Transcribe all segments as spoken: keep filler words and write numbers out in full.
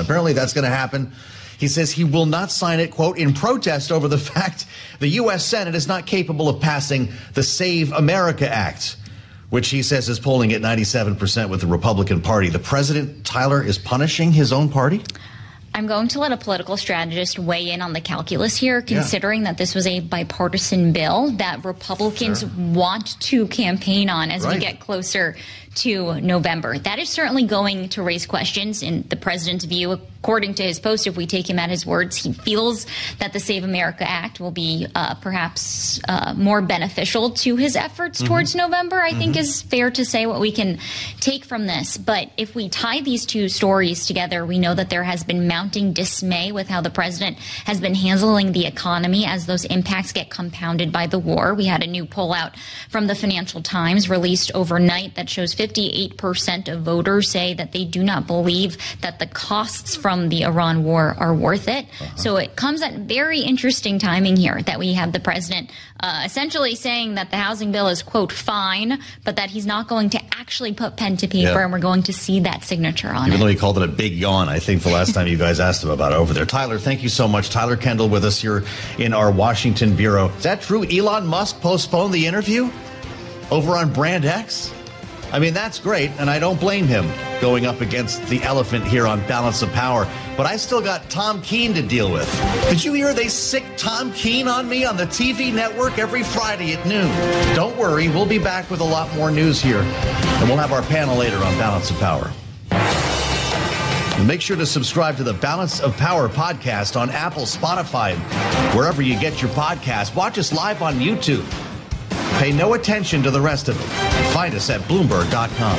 Apparently that's going to happen. He says he will not sign it, quote, in protest over the fact the U S Senate is not capable of passing the Save America Act, which he says is polling at ninety-seven percent with the Republican Party. The president, Tyler, is punishing his own party? I'm going to let a political strategist weigh in on the calculus here, considering yeah. that this was a bipartisan bill that Republicans sure. want to campaign on as right. we get closer to November. That is certainly going to raise questions in the president's view. According to his post, if we take him at his words, he feels that the Save America Act will be uh, perhaps uh, more beneficial to his efforts mm-hmm. towards November, I mm-hmm. think is fair to say what we can take from this. But if we tie these two stories together, we know that there has been mounting dismay with how the president has been handling the economy as those impacts get compounded by the war. We had a new poll out from the Financial Times released overnight that shows fifty-eight percent of voters say that they do not believe that the costs from the Iran war are worth it. Uh-huh. So it comes at very interesting timing here that we have the president uh, essentially saying that the housing bill is, quote, fine, but that he's not going to actually put pen to paper, yeah. and we're going to see that signature on Even it. though he called it a big yawn, I think the last time you guys asked him about it over there. Tyler, thank you so much. Tyler Kendall with us here in our Washington bureau. Is that true? Elon Musk postponed the interview over on Brand X? I mean, that's great, and I don't blame him going up against the elephant here on Balance of Power. But I still got Tom Keene to deal with. Did you hear they sick Tom Keene on me on the T V network every Friday at noon? Don't worry, we'll be back with a lot more news here, and we'll have our panel later on Balance of Power. And make sure to subscribe to the Balance of Power podcast on Apple, Spotify, wherever you get your podcast. Watch us live on YouTube. Pay no attention to the rest of it. Find us at Bloomberg dot com.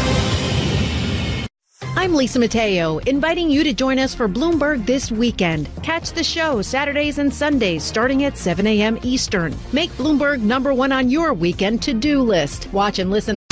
I'm Lisa Mateo, inviting you to join us for Bloomberg This Weekend. Catch the show Saturdays and Sundays starting at seven a.m. Eastern. Make Bloomberg number one on your weekend to-do list. Watch and listen